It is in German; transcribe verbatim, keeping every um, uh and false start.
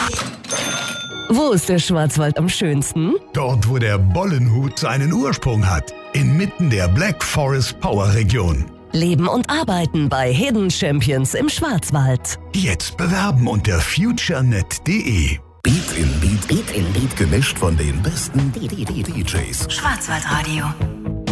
Wo ist der Schwarzwald am schönsten? Dort, wo der Bollenhut seinen Ursprung hat. Inmitten der Black Forest Power Region. Leben und arbeiten bei Hidden Champions im Schwarzwald. Jetzt bewerben unter futurenet punkt de. Beat in Beat, Beat in Beat, gemischt von den besten D Js. Schwarzwaldradio.